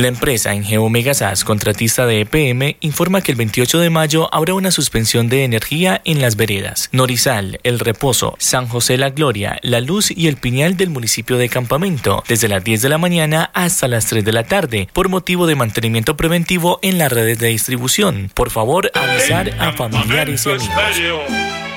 La empresa Engeo Megasas, contratista de EPM, informa que el 28 de mayo habrá una suspensión de energía en las veredas Norizal, El Reposo, San José La Gloria, La Luz y El Piñal del municipio de Campamento, desde las 10 de la mañana hasta las 3 de la tarde, por motivo de mantenimiento preventivo en las redes de distribución. Por favor, avisar a familiares y amigos.